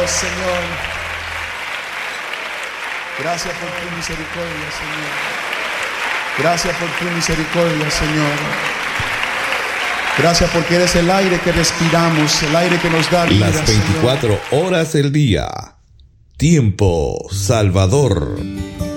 Señor. Gracias por tu misericordia, Señor. Gracias por tu misericordia, Señor. Gracias porque eres el aire que respiramos, el aire que nos da vida, Las 24 Señor. horas del día. Tiempo Salvador.